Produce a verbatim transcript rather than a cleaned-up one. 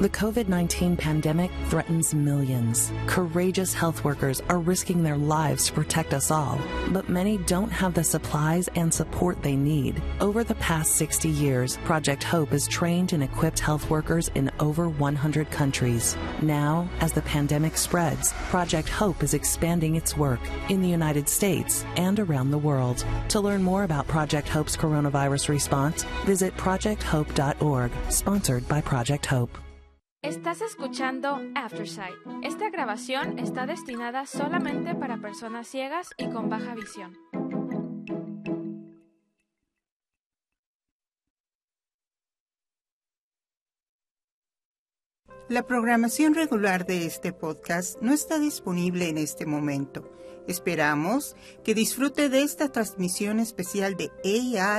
The COVID nineteen pandemic threatens millions. Courageous health workers are risking their lives to protect us all, but many don't have the supplies and support they need. Over the past sixty years, Project Hope has trained and equipped health workers in over one hundred countries. Now, as the pandemic spreads, Project Hope is expanding its work in the United States and around the world. To learn more about Project Hope's coronavirus response, visit project hope dot org, sponsored by Project Hope. Estás escuchando Aftersight. Esta grabación está destinada solamente para personas ciegas y con baja visión. La programación regular de este podcast no está disponible en este momento. Esperamos que disfrute de esta transmisión especial de A I